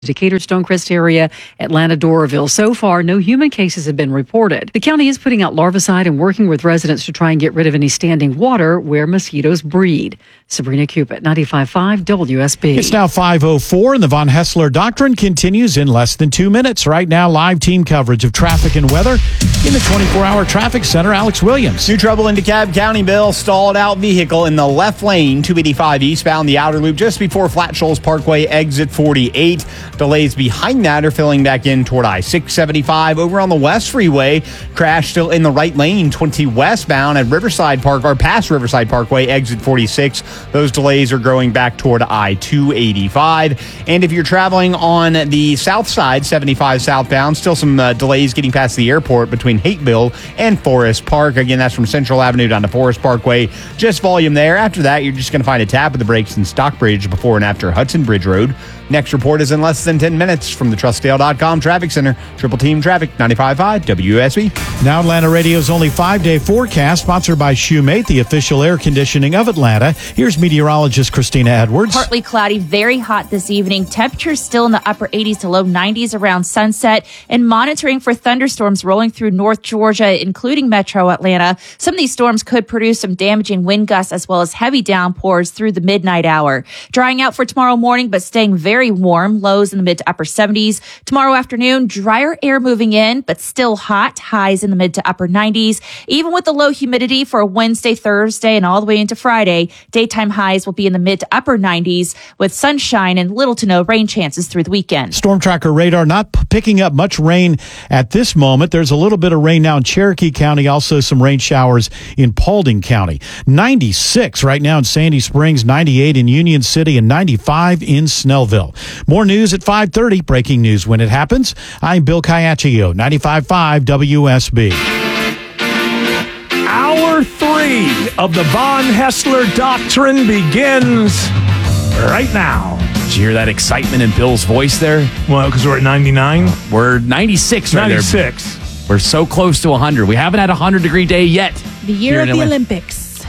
Decatur, Stonecrest area, Atlanta, Doraville. So far, no human cases have been reported. The county is putting out larvicide and working with residents to try and get rid of any standing water where mosquitoes breed. Sabrina Cupid, 95.5 WSB. It's now 5:04 and the Von Hessler Doctrine continues in less than 2 minutes. Right now, live team coverage of traffic and weather in the 24-hour traffic center. Alex Williams. New trouble in DeKalb County, Bill. Stalled out vehicle in the left lane, 285 eastbound, the outer loop just before Flat Shoals Parkway, exit 48. Delays behind that are filling back in toward I-675. Over on the West Freeway, crash still in the right lane, 20 westbound at Riverside Park, or past Riverside Parkway, exit 46. Those delays are growing back toward I-285. And if you're traveling on the south side, 75 southbound, still some delays getting past the airport between Hateville and Forest Park. Again, that's from Central Avenue down to Forest Parkway. Just volume there. After that, you're just going to find a tap of the brakes in Stockbridge before and after Hudson Bridge Road. Next report is in less than 10 minutes from the TrustDale.com Traffic Center. Triple Team Traffic, 95.5 WSB. Now Atlanta Radio's only 5-day forecast, sponsored by Shoemate, the official air conditioning of Atlanta. Here's meteorologist Christina Edwards. Partly cloudy, very hot this evening. Temperatures still in the upper 80s to low 90s around sunset, and monitoring for thunderstorms rolling through North Georgia, including metro Atlanta. Some of these storms could produce some damaging wind gusts as well as heavy downpours through the midnight hour. Drying out for tomorrow morning, but staying very warm, lows in the mid to upper 70s. Tomorrow afternoon, drier air moving in, but still hot, highs in the mid to upper 90s. Even with the low humidity for Wednesday, Thursday, and all the way into Friday, daytime highs will be in the mid to upper 90s with sunshine and little to no rain chances through the weekend. Storm Tracker radar not picking up much rain at this moment. There's a little bit of rain now in Cherokee County, also some rain showers in Paulding County. 96 right now in Sandy Springs, 98 in Union City, and 95 in Snellville. More news at 5:30. Breaking news when it happens. I'm Bill Caiaccio, 95.5 WSB. Hour 3 of the Von Hessler Doctrine begins right now. Did you hear that excitement in Bill's voice there? Well, because we're at 99. We're 96 right 96. there. We're so close to 100. We haven't had a 100-degree day yet. The year of the Olympics.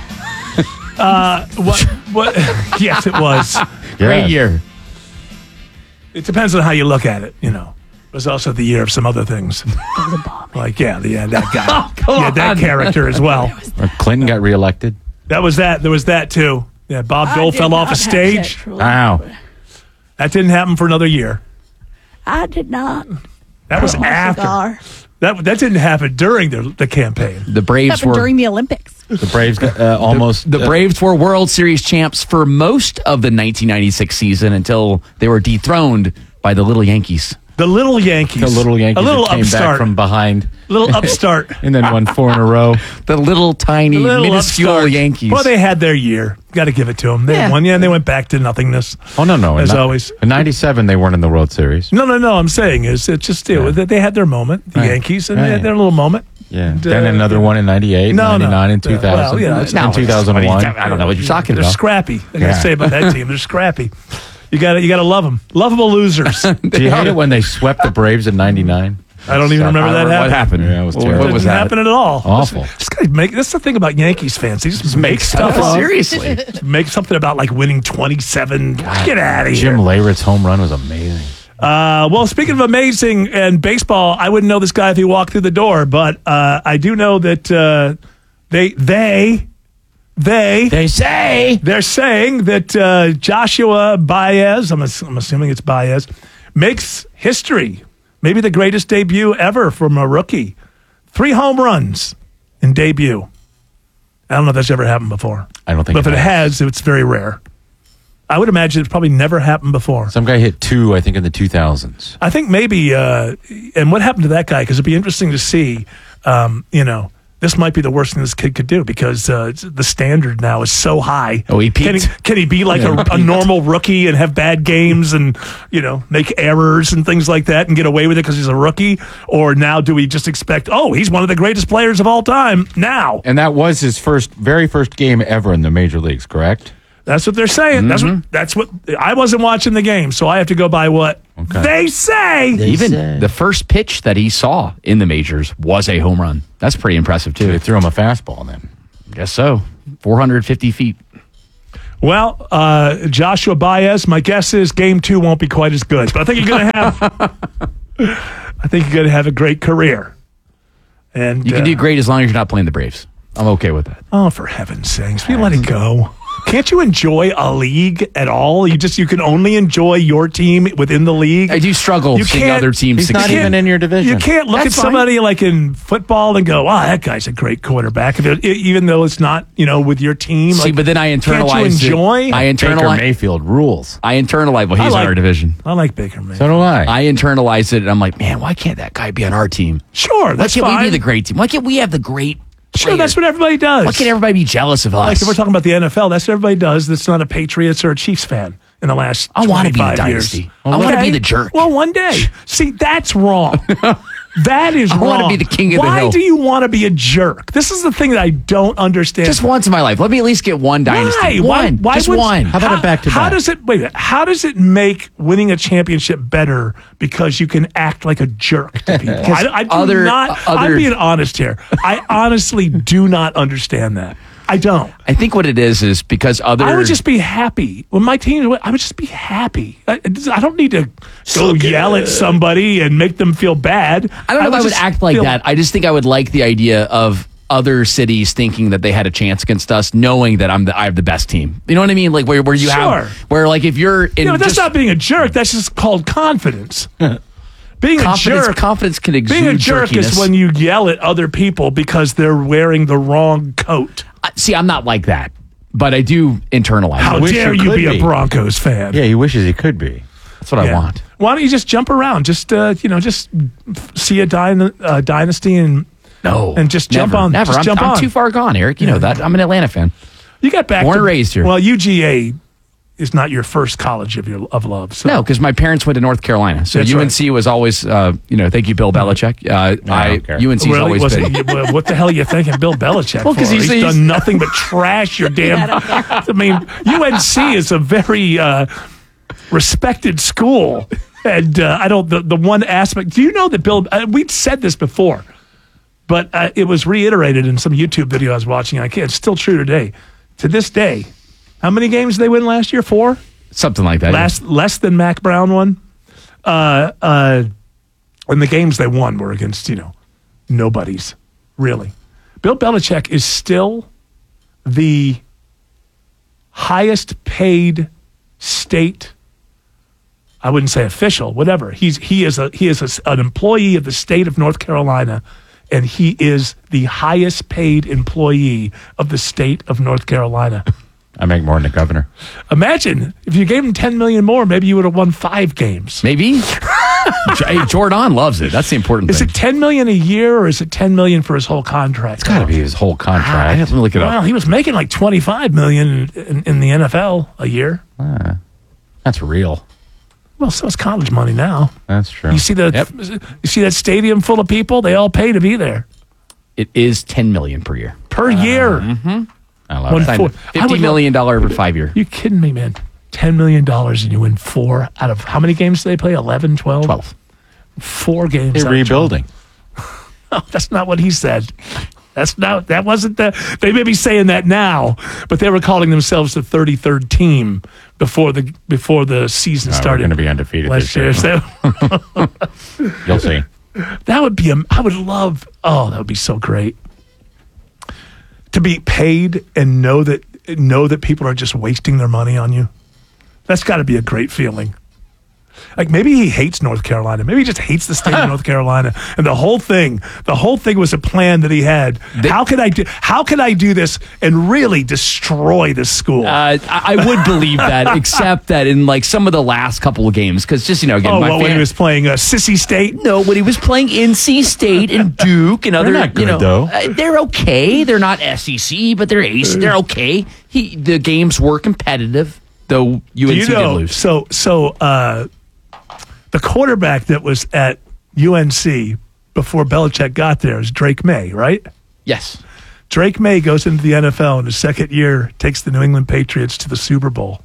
What? Yes, it was. Great year. It depends on how you look at it, you know. It was also the year of some other things. Like, that guy. That character as well. Clinton got reelected. There was that, too. Yeah, Bob Dole fell off a stage. Wow. That didn't happen for another year. I did not. That was after. That didn't happen during the campaign. The Braves were during the Olympics. The Braves got almost. The Braves were World Series champs for most of the 1996 season until they were dethroned by the Little Yankees. The Little Yankees. A little upstart. came back from behind. Little upstart. And then won 4 in a row. The little tiny, minuscule upstart. Yankees. Well, they had their year. Got to give it to them. They won, and they went back to nothingness. Oh, no. As always. In 97, they weren't in the World Series. No. I'm saying it's just they had their moment, the Yankees, and they had their little moment. Yeah. Then another one in 98, 99, and 2000. Well, in 2001. I don't know what you're talking They're about. scrappy. I got to say about that team. They're scrappy. You got to love them. Lovable losers. Do you hate it when they swept the Braves in 99? I don't even remember that happening. What happened? Yeah, it was terrible. What was happening at all? Awful. That's the thing about Yankees fans. They just make stuff up. Seriously. Make something about like winning 27. Get out of here. Jim Leyrit's home run was amazing. Well, speaking of amazing and baseball, I wouldn't know this guy if he walked through the door, but I do know that they're saying that Joshua Baez, I'm assuming it's Baez, makes history. Maybe the greatest debut ever from a rookie. 3 home runs in debut. I don't know if that's ever happened before. I don't think But if it has, it's very rare. I would imagine it's probably never happened before. Some guy hit 2, I think, in the 2000s. I think maybe, and what happened to that guy? Because it'd be interesting to see, this might be the worst thing this kid could do because the standard now is so high. Oh, he peaked. Can he be like a normal rookie and have bad games and, make errors and things like that and get away with it because he's a rookie? Or now do we just expect, he's one of the greatest players of all time now? And that was his very first game ever in the major leagues, correct? That's what they're saying. Mm-hmm. That's what I wasn't watching the game, so I have to go by what they say. Even the first pitch that he saw in the majors was a home run. That's pretty impressive, too. They threw him a fastball then. Guess so. 450 feet. Well, Joshua Baez, my guess is game 2 won't be quite as good, but I think you're going to have a great career. And You can do great as long as you're not playing the Braves. I'm okay with that. Oh, for heaven's sakes, we let it go. Can't you enjoy a league at all? You can only enjoy your team within the league. I do struggle seeing other teams He's succeed. not even in your division. You can't look at somebody like in football and go, "Wow, that guy's a great quarterback," even though it's not, with your team. See, but then I internalize can't you enjoy? it. I Baker internalize. Mayfield rules. I internalize. Well, he's in our division. I like Baker Mayfield. So do I. I internalize it, and I'm like, man, why can't that guy be on our team? Sure, Why that's can't fine. we be the great team? Why can't we have the great? Sure, players? that's what everybody does. Why can't everybody be jealous of us? Like if we're talking about the NFL, that's what everybody does. That's not a Patriots or a Chiefs fan in the last. I want to be the 25 years. dynasty. I want to be the jerk. Well, one day. See, that's wrong. That is wrong. I want to be the king of the hill. Why do you want to be a jerk? This is the thing that I don't understand. Just once in my life. Let me at least get one dynasty. Why? One. Just one. How about a back-to-back? How does it? Wait a minute. How does it make winning a championship better because you can act like a jerk to people? I do not. I'm being honest here. I honestly do not understand that. I don't. I think what it is because other. I would just be happy when my team. I would just be happy. I don't need to go yell at somebody and make them feel bad. I don't know if I would just act like that. I just think I would like the idea of other cities thinking that they had a chance against us, knowing that I have the best team. You know what I mean? Like where you have where like if you're in that's not being a jerk. That's just called confidence. Being a jerk, confidence can exude being a jerk jerkiness. is when you yell at other people because they're wearing the wrong coat. See, I'm not like that, but I do internalize. How it. dare you be a Broncos fan? Yeah, he wishes he could be. That's what I want. Why don't you just jump around? Just just see a dynasty and just jump on. Never. Just jump I'm on. too far gone, Eric. You know that. I'm an Atlanta fan. You got back. Born and raised here. Well, UGA is not your first college of love. So. No, because my parents went to North Carolina, so That's UNC was always. Thank you, Bill Belichick. I don't care. UNC's Really? always been. What the hell are you thinking, Bill Belichick? Well, 'cause for? he's done nothing but trash your damn. I mean, UNC is a very respected school, and I don't. The one aspect. Do you know that Bill? We'd said this before, but it was reiterated in some YouTube video I was watching. It's still true today. To this day, how many games did they win last year? 4? Something like that. Less than Mac Brown won. And the games they won were against, nobodies, really. Bill Belichick is still the highest paid state, I wouldn't say official, whatever. He is an employee of the state of North Carolina, and he is the highest paid employee of the state of North Carolina. I make more than the governor. Imagine if you gave him $10 million more, maybe you would have won 5 games. Maybe. Hey, Jordan loves it. That's the important Is thing. it $10 million a year or is it $10 million for his whole contract? It's got to be his whole contract. Let me look it up. Well, he was making like $25 million in the NFL a year. That's real. Well, so is college money now. That's true. You see that stadium full of people? They all pay to be there It is $10 million per year. per year. I love it. $50 million over 5 year. You kidding me, man? $10 million and you win 4 out of how many games do they play? 11, 12? 12. 4 games. They're out of 12. rebuilding. Oh, that's not what he said. That wasn't they may be saying that now, but they were calling themselves the 33rd team before the season started. We're going to be undefeated last this year. So You'll see. that would be that would be so great to be paid and know that people are just wasting their money on you. That's got to be a great feeling. Like maybe he hates North Carolina. Maybe he just hates the state of North Carolina. And the whole thing was a plan that he had. How could I do this and really destroy this school? I would believe that, except that in like some of the last couple of games, because just again, when he was playing Sissy State. No, when he was playing NC State and Duke and other, They're not good, though. They're okay. They're not SEC, but they're AC. They're okay. The games were competitive, though UNC did lose. So the quarterback that was at UNC before Belichick got there is Drake May, right? Yes. Drake May goes into the NFL in his second year, takes the New England Patriots to the Super Bowl.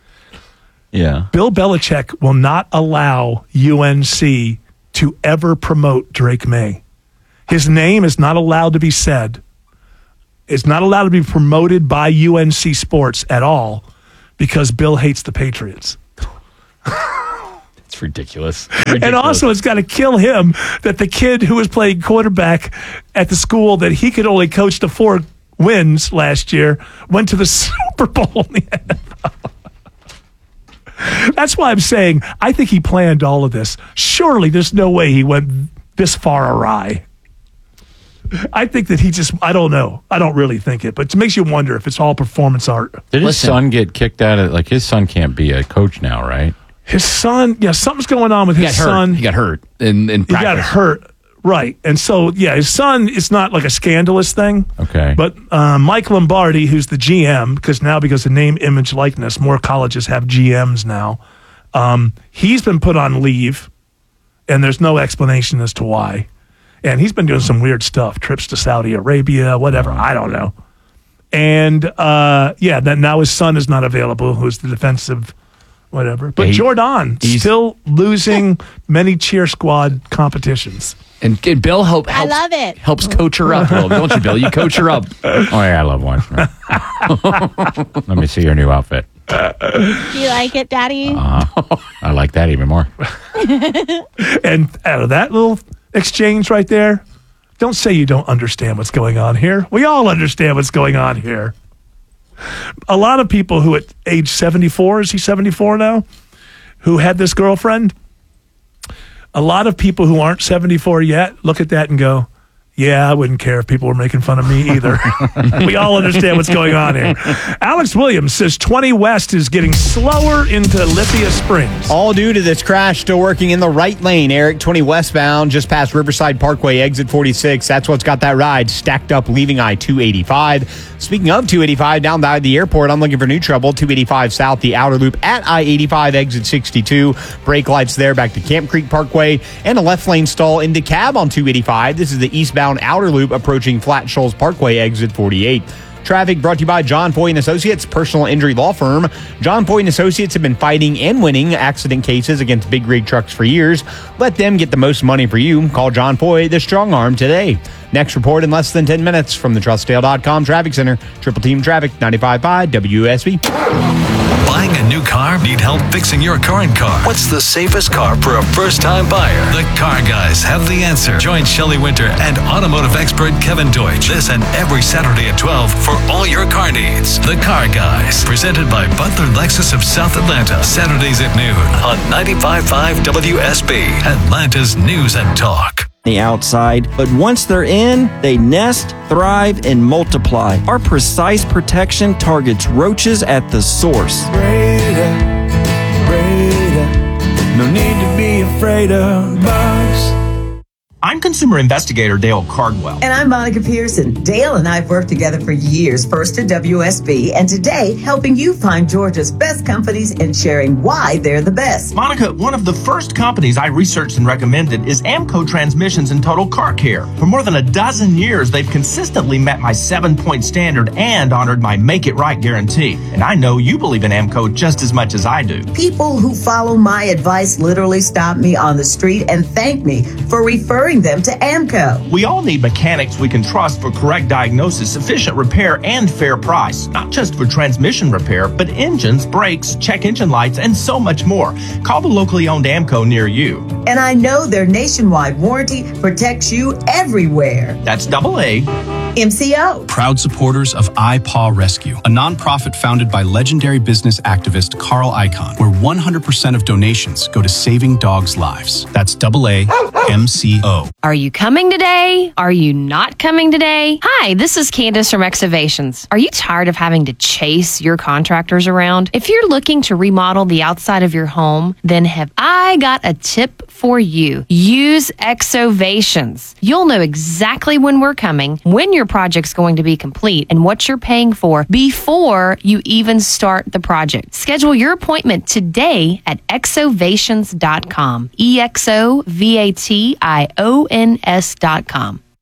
Yeah. Bill Belichick will not allow UNC to ever promote Drake May. His name is not allowed to be said. It's not allowed to be promoted by UNC Sports at all because Bill hates the Patriots. It's ridiculous. And also, it's got to kill him that the kid who was playing quarterback at the school that he could only coach to 4 wins last year went to the Super Bowl in the NFL. That's why I'm saying I think he planned all of this. Surely there's no way he went this far awry. I think that I don't know. I don't really think it, but it makes you wonder if it's all performance art. Did his son get kicked out of, like, his son can't be a coach now, right? His son, something's going on with his son. He got hurt in practice. He got hurt, right. And so, his son, it's not like a scandalous thing. Okay. But Mike Lombardi, who's the GM, because of name, image, likeness, more colleges have GMs now. He's been put on leave, and there's no explanation as to why. And he's been doing some weird stuff, trips to Saudi Arabia, whatever. I don't know. And, that now his son is not available, who's the defensive whatever. But Jordan still losing many cheer squad competitions. And Bill helps coach her up, don't you, Bill? You coach her up. Oh, yeah, I love watching her. Let me see your new outfit. Do you like it, Daddy? I like that even more. And out of that little exchange right there, don't say you don't understand what's going on here. We all understand what's going on here. A lot of people who at age 74, is he 74 now, who had this girlfriend, a lot of people who aren't 74 yet look at that and go, yeah, I wouldn't care if people were making fun of me either. We all understand what's going on here. Alex Williams says 20 West is getting slower into Lithia Springs. All due to this crash, still working in the right lane. Eric, 20 westbound, just past Riverside Parkway, exit 46. That's what's got that ride stacked up, leaving I-285. Speaking of 285, down by the airport, I'm looking for new trouble. 285 south, the outer loop at I-85, exit 62. Brake lights there back to Camp Creek Parkway, and a left lane stall into Cab on 285. This is the eastbound outer loop approaching Flat Shoals Parkway, exit 48. Traffic brought to you by John Foy & Associates, personal injury law firm. John Foy & Associates have been fighting and winning accident cases against big rig trucks for years. Let them get the most money for you. Call John Foy, the strong arm, today. Next report in less than 10 minutes from the TrustDale.com Traffic Center. Triple Team Traffic, 95.5 WSB. Buying a new car? Need help fixing your current car? What's the safest car for a first-time buyer? The Car Guys have the answer. Join Shelley Winter and automotive expert Kevin Deutsch this and every Saturday at 12 for all your car needs. The Car Guys, presented by Butler Lexus of South Atlanta. Saturdays at noon on 95.5 WSB, Atlanta's News and Talk. The outside, but once they're in, they nest, thrive, and multiply. Our precise protection targets roaches at the source. Breda, no need to be afraid of bugs. I'm consumer investigator Dale Cardwell. And I'm Monica Pearson. Dale and I have worked together for years, first at WSB, and today helping you find Georgia's best companies and sharing why they're the best. Monica, one of the first companies I researched and recommended is Amco Transmissions and Total Car Care. For more than a dozen years, they've consistently met my 7-point standard and honored my Make It Right guarantee. And I know you believe in Amco just as much as I do. People who follow my advice literally stop me on the street and thank me for referring them to Amco. We all need mechanics we can trust for correct diagnosis, efficient repair, and fair price. Not just for transmission repair, but engines, brakes, check engine lights, and so much more. Call the locally owned Amco near you. And I know their nationwide warranty protects you everywhere. That's AA MCO. Proud supporters of iPaw Rescue, a nonprofit founded by legendary business activist Carl Icahn, where 100% of donations go to saving dogs' lives. That's AA MCO. Are you coming today? Are you not coming today? Hi, this is Candace from Excavations. Are you tired of having to chase your contractors around? If you're looking to remodel the outside of your home, then have I got a tip for you. Use Exovations. You'll know exactly when we're coming, when your project's going to be complete, and what you're paying for before you even start the project. Schedule your appointment today at exovations.com. EXOVATIONS.com.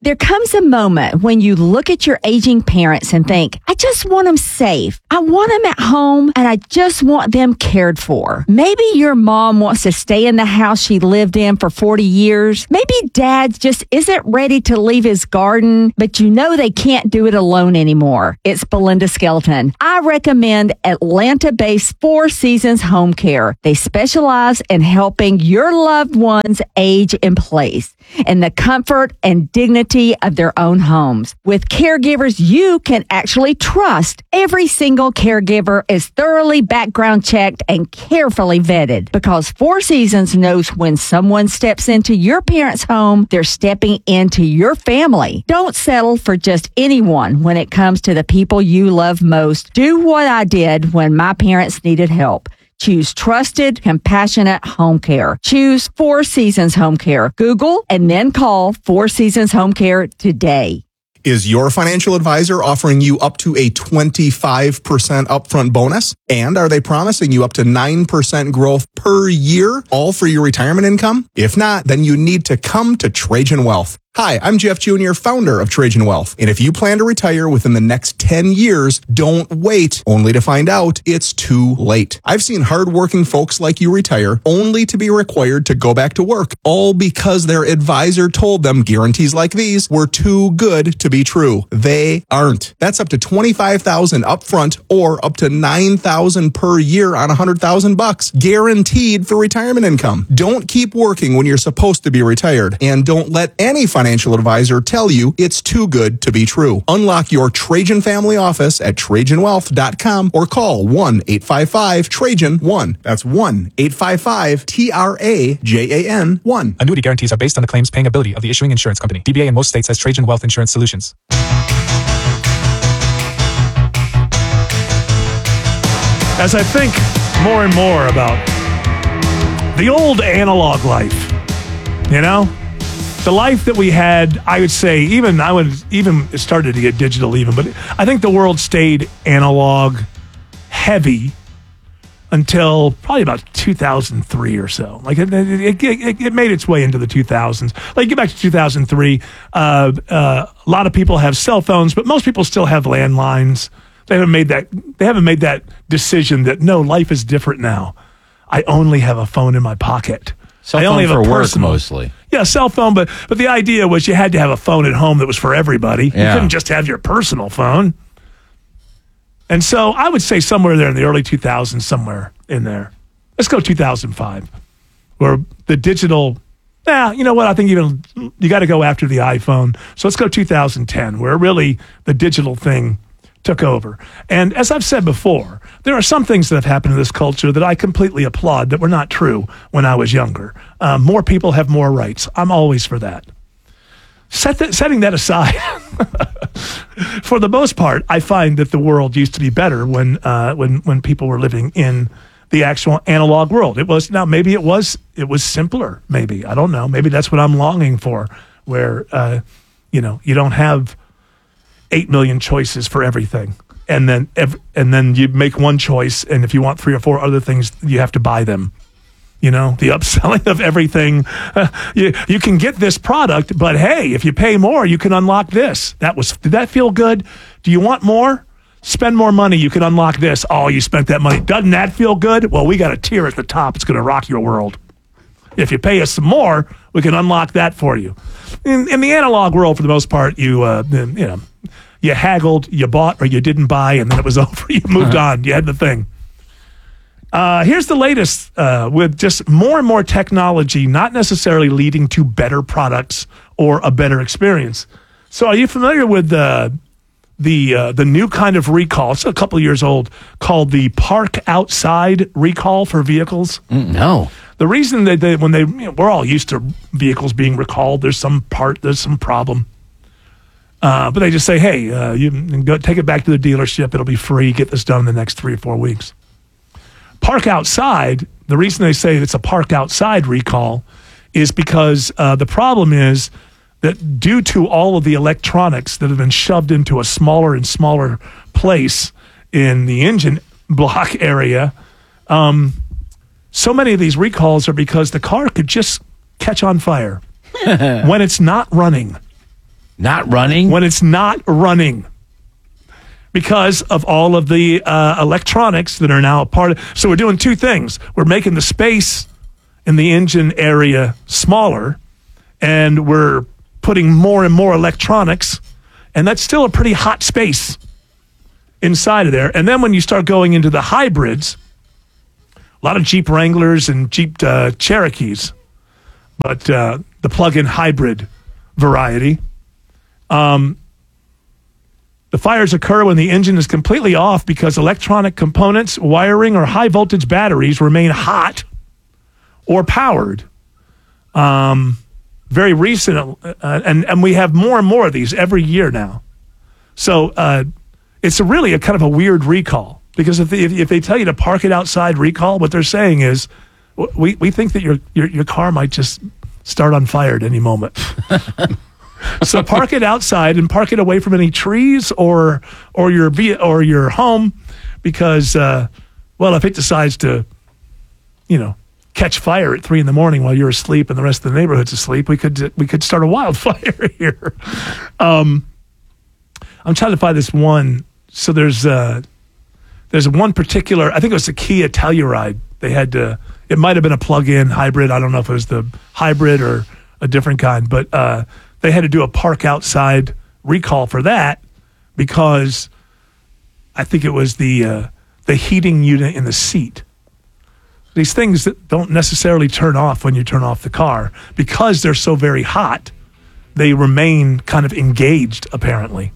There comes a moment when you look at your aging parents and think, I just want them safe. I want them at home and I just want them cared for. Maybe your mom wants to stay in the house she lived in for 40 years. Maybe dad just isn't ready to leave his garden, but you know they can't do it alone anymore. It's Belinda Skelton. I recommend Atlanta-based Four Seasons Home Care. They specialize in helping your loved ones age in place in the comfort and dignity of their own homes. With caregivers you can actually trust, every single caregiver is thoroughly background checked and carefully vetted because Four Seasons knows when someone steps into your parents' home, they're stepping into your family. Don't settle for just anyone when it comes to the people you love most. Do what I did when my parents needed help. Choose trusted, compassionate home care. Choose Four Seasons Home Care. Google and then call Four Seasons Home Care today. Is your financial advisor offering you up to a 25% upfront bonus? And are they promising you up to 9% growth per year, all for your retirement income? If not, then you need to come to Trajan Wealth. Hi, I'm Jeff Jr., founder of Trajan Wealth. And if you plan to retire within the next 10 years, don't wait only to find out it's too late. I've seen hardworking folks like you retire only to be required to go back to work, all because their advisor told them guarantees like these were too good to be true. They aren't. That's up to $25,000 upfront or up to $9,000 per year on $100,000 guaranteed for retirement income. Don't keep working when you're supposed to be retired, and don't let any financial advisor tell you it's too good to be true. Unlock your Trajan family office at TrajanWealth.com or call 1-855-TRAJAN-1. That's 1-855-TRAJAN-1. Annuity guarantees are based on the claims paying ability of the issuing insurance company. DBA in most states has Trajan Wealth Insurance Solutions. As I think more and more about the old analog life, you know? The life that we had, I would say, it started to get digital but I think the world stayed analog heavy until probably about 2003 or so. Like it made its way into the 2000s. Like get back to 2003, a lot of people have cell phones, but most people still have landlines. They haven't made that decision that no, life is different now. I only have a phone in my pocket. Cell phone for work mostly. Yeah, cell phone, but the idea was you had to have a phone at home that was for everybody. Yeah. You couldn't just have your personal phone. And so I would say somewhere there in the early 2000s, somewhere in there. Let's go 2005, where the digital, you know what? I think even you got to go after the iPhone. So let's go 2010, where really the digital thing took over. And as I've said before, there are some things that have happened in this culture that I completely applaud that were not true when I was younger. More people have more rights. I'm always for that. Setting that aside, for the most part, I find that the world used to be better when people were living in the actual analog world. Maybe it was simpler. Maybe, I don't know. Maybe that's what I'm longing for, where you don't have 8 million choices for everything. And then you make one choice, and if you want 3 or 4 other things, you have to buy them. You know, the upselling of everything. You can get this product, but hey, if you pay more, you can unlock this. Did that feel good? Do you want more? Spend more money, you can unlock this. Oh, you spent that money. Doesn't that feel good? Well, we got a tier at the top. It's going to rock your world. If you pay us some more, we can unlock that for you. In the analog world, for the most part, you haggled, you bought, or you didn't buy, and then it was over. You moved on. You had the thing. Here's the latest with just more and more technology, not necessarily leading to better products or a better experience. So are you familiar with the new kind of recall? It's a couple of years old, called the Park Outside recall for vehicles. No. The reason that we're all used to vehicles being recalled. There's some problem. But they just say, hey, you can go take it back to the dealership. It'll be free. Get this done in the next 3 or 4 weeks. Park Outside, the reason they say it's a Park Outside recall is because the problem is that due to all of the electronics that have been shoved into a smaller and smaller place in the engine block area, so many of these recalls are because the car could just catch on fire when it's not running. Not running? When it's not running. Because of all of the electronics that are now a part of. So we're doing two things. We're making the space in the engine area smaller, and we're putting more and more electronics, and that's still a pretty hot space inside of there. And then when you start going into the hybrids, a lot of Jeep Wranglers and Jeep Cherokees, but the plug-in hybrid variety, the fires occur when the engine is completely off because electronic components, wiring, or high-voltage batteries remain hot or powered. Very recent, and we have more and more of these every year now. So it's really a kind of a weird recall because if they tell you to park it outside recall, what they're saying is we think that your car might just start on fire at any moment. So park it outside and park it away from any trees or your home because, if it decides to, catch fire at 3 a.m. while you're asleep and the rest of the neighborhood's asleep, we could start a wildfire here. I'm trying to find this one. So there's one particular, I think it was the Kia Telluride. They had to, it might have been a plug-in hybrid. I don't know if it was the hybrid or a different kind, but they had to do a park outside recall for that because I think it was the heating unit in the seat. These things that don't necessarily turn off when you turn off the car because they're so very hot, they remain kind of engaged apparently.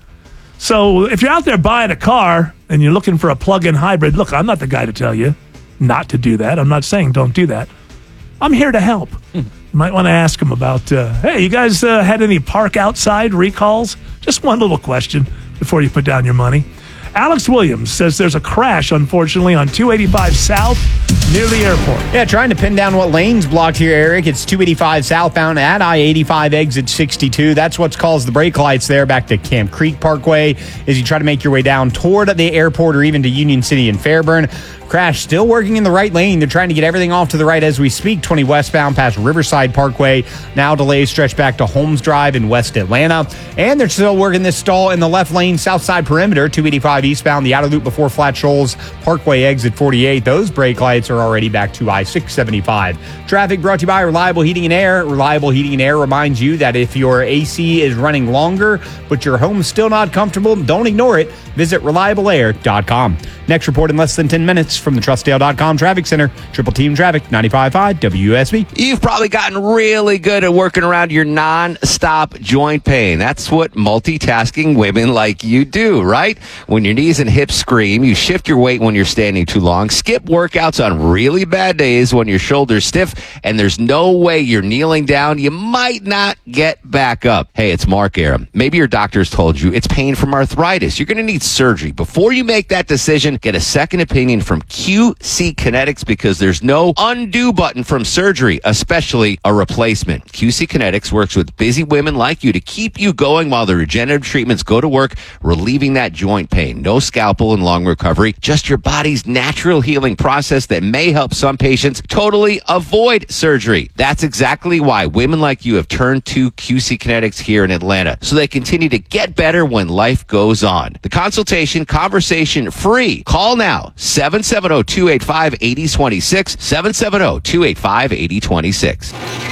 So if you're out there buying a car and you're looking for a plug-in hybrid, look, I'm not the guy to tell you not to do that. I'm not saying don't do that. I'm here to help. You might want to ask them about, hey, you guys had any park outside recalls? Just one little question before you put down your money. Alex Williams says there's a crash, unfortunately, on 285 South near the airport. Yeah, trying to pin down what lane's blocked here, Eric. It's 285 southbound at I-85 exit 62. That's what's caused the brake lights there back to Camp Creek Parkway as you try to make your way down toward the airport or even to Union City and Fairburn. Crash still working in the right lane. They're trying to get everything off to the right as we speak. 20 westbound past Riverside Parkway. Now delays stretch back to Holmes Drive in West Atlanta. And they're still working this stall in the left lane, south side perimeter. 285 eastbound, the outer loop before Flat Shoals Parkway exit 48. Those brake lights are already back to I-675. Traffic brought to you by Reliable Heating and Air. Reliable Heating and Air reminds you that if your AC is running longer, but your home's still not comfortable, don't ignore it. Visit ReliableAir.com. Next report in less than 10 minutes from the TrustDale.com Traffic Center. Triple Team Traffic, 95.5 WSB. You've probably gotten really good at working around your non-stop joint pain. That's what multitasking women like you do, right? When your knees and hips scream, you shift your weight when you're standing too long, skip workouts on really bad days when your shoulder's stiff, and there's no way you're kneeling down. You might not get back up. Hey, it's Mark Aram. Maybe your doctor's told you it's pain from arthritis. You're going to need surgery. Before you make that decision, get a second opinion from QC Kinetics because there's no undo button from surgery, especially a replacement. QC Kinetics works with busy women like you to keep you going while the regenerative treatments go to work, relieving that joint pain. No scalpel and long recovery, just your body's natural healing process that may help some patients totally avoid surgery. That's exactly why women like you have turned to QC Kinetics here in Atlanta, so they continue to get better when life goes on. The consultation, conversation free. Call now, 770-285-8026, 770-285-8026.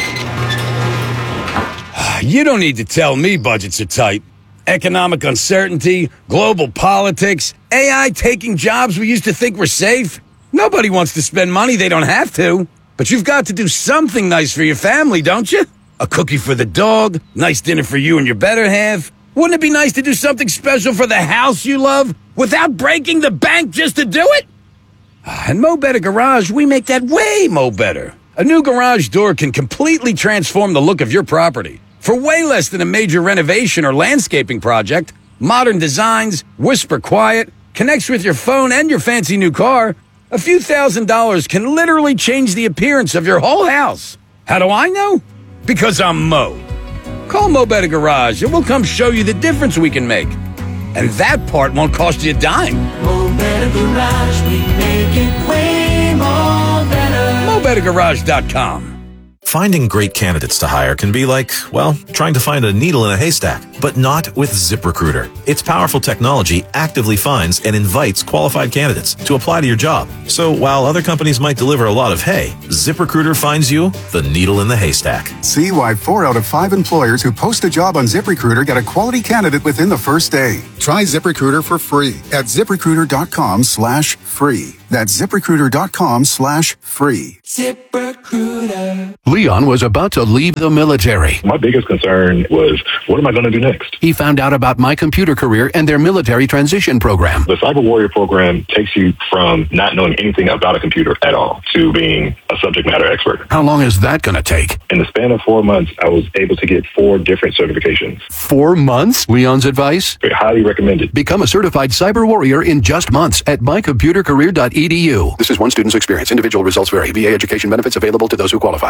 You don't need to tell me budgets are tight. Economic uncertainty, global politics, AI taking jobs we used to think were safe. Nobody wants to spend money they don't have to. But you've got to do something nice for your family, don't you? A cookie for the dog, nice dinner for you and your better half. Wouldn't it be nice to do something special for the house you love without breaking the bank just to do it? At Mo Better Garage, we make that way mo better. A new garage door can completely transform the look of your property. For way less than a major renovation or landscaping project, modern designs, whisper quiet, connects with your phone and your fancy new car, a few $1,000s can literally change the appearance of your whole house. How do I know? Because I'm Mo. Call Mo Better Garage and we'll come show you the difference we can make. And that part won't cost you a dime. Mo Better Garage, we make it way more better. MoBetterGarage.com. Finding great candidates to hire can be like, well, trying to find a needle in a haystack, but not with ZipRecruiter. Its powerful technology actively finds and invites qualified candidates to apply to your job. So while other companies might deliver a lot of hay, ZipRecruiter finds you the needle in the haystack. See why 4 out of 5 employers who post a job on ZipRecruiter get a quality candidate within the first day. Try ZipRecruiter for free at ZipRecruiter.com/free. That's ZipRecruiter.com/free. ZipRecruiter. Leon was about to leave the military. My biggest concern was, what am I going to do next? He found out about My Computer Career and their military transition program. The Cyber Warrior program takes you from not knowing anything about a computer at all to being a subject matter expert. How long is that going to take? In the span of 4 months, I was able to get 4 different certifications. 4 months? Leon's advice? Highly recommended. Become a certified cyber warrior in just months at mycomputercareer.edu. This is one student's experience. Individual results vary. VA education benefits available to those who qualify.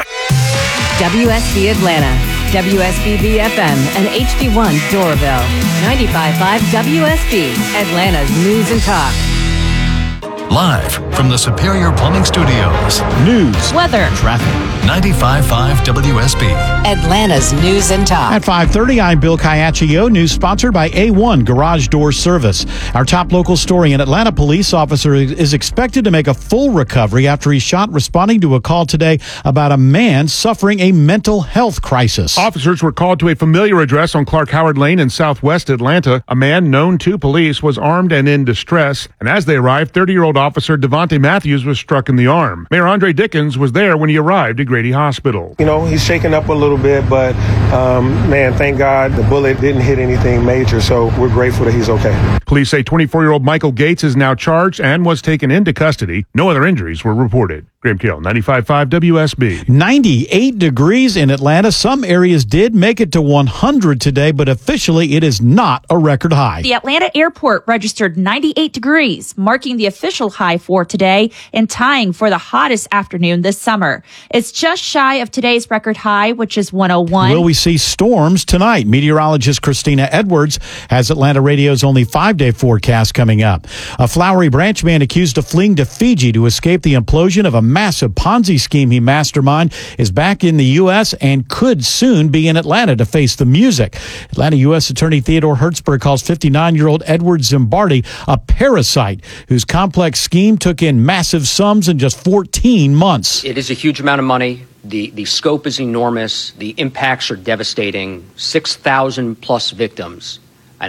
WSB Atlanta, WSB BFM, and HD1 Doraville. 95.5 WSB, Atlanta's News and Talk. Live from the Superior Plumbing Studios. News. Weather. Traffic. 95.5 WSB. Atlanta's News and Talk. At 5:30, I'm Bill Caiaccio. News sponsored by A1 Garage Door Service. Our top local story: an Atlanta police officer is expected to make a full recovery after he shot responding to a call today about a man suffering a mental health crisis. Officers were called to a familiar address on Clark Howard Lane in southwest Atlanta. A man known to police was armed and in distress, and as they arrived, 30-year-old officer Devontae Matthews was struck in the arm. Mayor Andre Dickens was there when he arrived at Grady Hospital. You know, he's shaken up a little bit, but man, thank God the bullet didn't hit anything major, so we're grateful that he's okay. Police say 24-year-old Michael Gates is now charged and was taken into custody. No other injuries were reported. Graham Kale, 95.5 WSB. 98 degrees in Atlanta. Some areas did make it to 100 today, but officially it is not a record high. The Atlanta airport registered 98 degrees, marking the official high for today and tying for the hottest afternoon this summer. It's just shy of today's record high, which is 101. Will we see storms tonight? Meteorologist Christina Edwards has Atlanta Radio's only 5-day forecast coming up. A Flowery Branch man accused of fleeing to Fiji to escape the implosion of a massive Ponzi scheme he masterminded is back in the U.S. and could soon be in Atlanta to face the music. Atlanta U.S. Attorney Theodore Hertzberg calls 59-year-old Edward Zimbardi a parasite whose complex scheme took in massive sums in just 14 months. It is a huge amount of money. The scope is enormous. The impacts are devastating. 6,000 plus victims and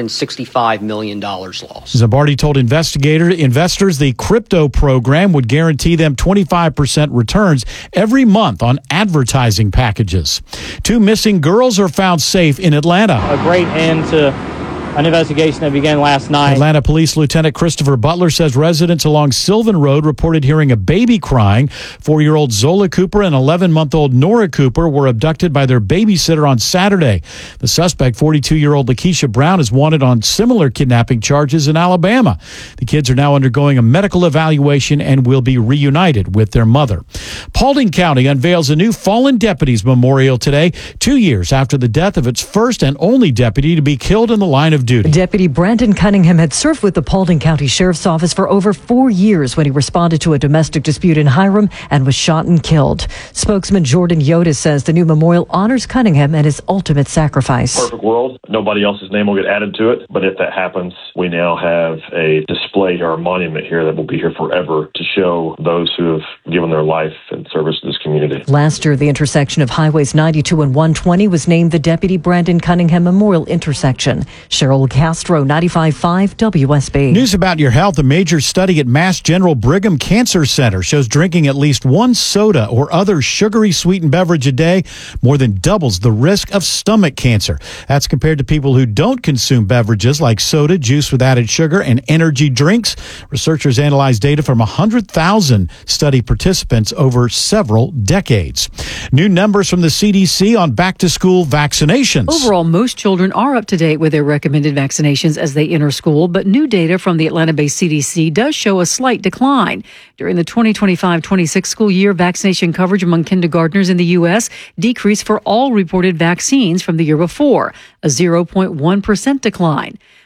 $165 million lost. Zimbardi told investors the crypto program would guarantee them 25% returns every month on advertising packages. 2 missing girls are found safe in Atlanta. A great end to an investigation that began last night. Atlanta Police Lieutenant Christopher Butler says residents along Sylvan Road reported hearing a baby crying. 4-year-old Zola Cooper and 11-month-old Nora Cooper were abducted by their babysitter on Saturday. The suspect, 42-year-old Lakeisha Brown, is wanted on similar kidnapping charges in Alabama. The kids are now undergoing a medical evaluation and will be reunited with their mother. Paulding County unveils a new fallen deputies memorial today, 2 years after the death of its first and only deputy to be killed in the line of duty. Deputy Brandon Cunningham had served with the Paulding County Sheriff's Office for over 4 years when he responded to a domestic dispute in Hiram and was shot and killed. Spokesman Jordan Yoda says the new memorial honors Cunningham and his ultimate sacrifice. Perfect world. Nobody else's name will get added to it. But if that happens, we now have a display or a monument here that will be here forever to show those who have given their life in service to this community. Last year, the intersection of Highways 92 and 120 was named the Deputy Brandon Cunningham Memorial Intersection. Cheryl Castro, 95.5 WSB. News about your health. A major study at Mass General Brigham Cancer Center shows drinking at least 1 soda or other sugary sweetened beverage a day more than doubles the risk of stomach cancer. That's compared to people who don't consume beverages like soda, juice with added sugar, and energy drinks. Researchers analyzed data from 100,000 study participants over several decades. New numbers from the CDC on back-to-school vaccinations. Overall, most children are up to date with their recommended vaccinations as they enter school, but new data from the Atlanta-based CDC does show a slight decline. During the 2025-26 school year, vaccination coverage among kindergartners in the U.S. decreased for all reported vaccines from the year before, a 0.1% decline.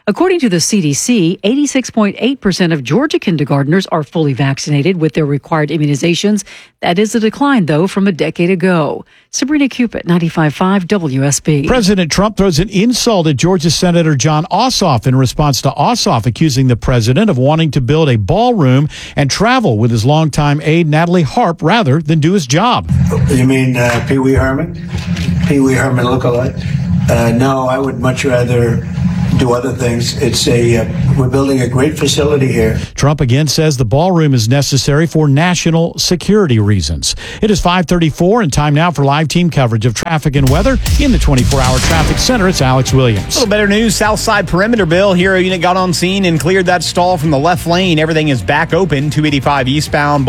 According to the CDC, 86.8% of Georgia kindergartners are fully vaccinated with their required immunizations. That is a decline, though, from a decade ago. Sabrina Cupid, 95.5 WSB. President Trump throws an insult at Georgia Senator Jon Ossoff in response to Ossoff accusing the president of wanting to build a ballroom and travel with his longtime aide Natalie Harp rather than do his job. You mean Pee Wee Herman? Pee Wee Herman lookalike? No, I would much rather do other things. We're building a great facility here. Trump again says the ballroom is necessary for national security reasons. It is 5:34 and time now for live team coverage of traffic and weather in the 24-hour traffic center. It's Alex Williams. A little better news. Southside Perimeter Bill. Hero unit got on scene and cleared that stall from the left lane. Everything is back open. 285 eastbound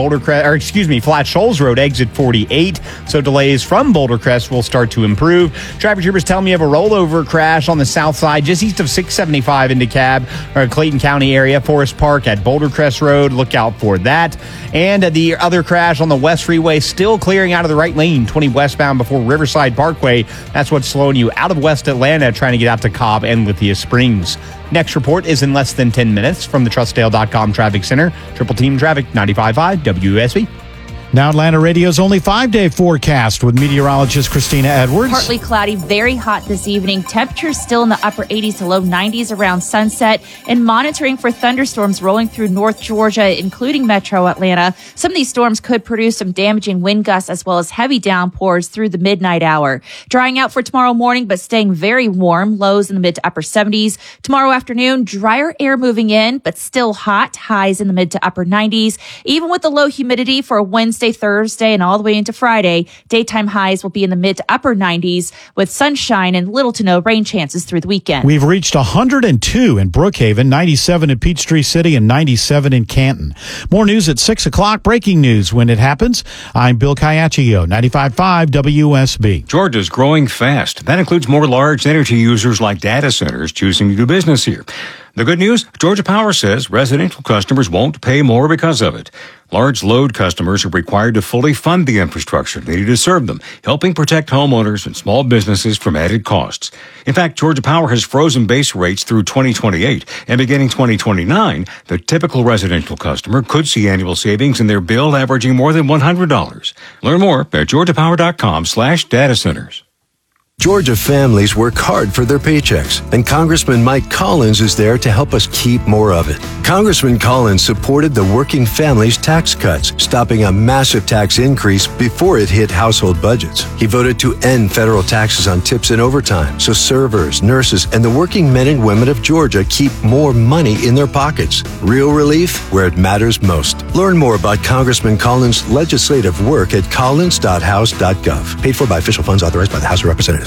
Flat Shoals Road, exit 48. So delays from Boulder Crest will start to improve. Traffic troopers tell me you have a rollover crash on the south side just east of 675 into Clayton County area, Forest Park at Boulder Crest Road. Look out for that. And the other crash on the West Freeway still clearing out of the right lane, 20 westbound before Riverside Parkway. That's what's slowing you out of West Atlanta trying to get out to Cobb and Lithia Springs. Next report is in less than 10 minutes from the TrustDale.com Traffic Center. Triple Team Traffic, 95.5 WSB. Now Atlanta Radio's only 5-day forecast with meteorologist Christina Edwards. Partly cloudy, very hot this evening. Temperatures still in the upper 80s to low 90s around sunset, and monitoring for thunderstorms rolling through North Georgia, including metro Atlanta. Some of these storms could produce some damaging wind gusts as well as heavy downpours through the midnight hour. Drying out for tomorrow morning, but staying very warm. Lows in the mid to upper 70s. Tomorrow afternoon, drier air moving in, but still hot. Highs in the mid to upper 90s. Even with the low humidity for Wednesday, Thursday, and all the way into Friday, daytime highs will be in the mid to upper 90s with sunshine and little to no rain chances through the weekend. We've reached 102 in Brookhaven, 97 in Peachtree City, and 97 in Canton. More news at 6 o'clock. Breaking news when it happens. I'm Bill Caiaccio, 95.5 WSB. Georgia's growing fast. That includes more large energy users like data centers choosing to do business here. The good news, Georgia Power says residential customers won't pay more because of it. Large load customers are required to fully fund the infrastructure needed to serve them, helping protect homeowners and small businesses from added costs. In fact, Georgia Power has frozen base rates through 2028, and beginning 2029, the typical residential customer could see annual savings in their bill averaging more than $100. Learn more at georgiapower.com/data centers. Georgia families work hard for their paychecks, and Congressman Mike Collins is there to help us keep more of it. Congressman Collins supported the working families tax cuts, stopping a massive tax increase before it hit household budgets. He voted to end federal taxes on tips and overtime, so servers, nurses, and the working men and women of Georgia keep more money in their pockets. Real relief where it matters most. Learn more about Congressman Collins' legislative work at collins.house.gov. Paid for by official funds authorized by the House of Representatives.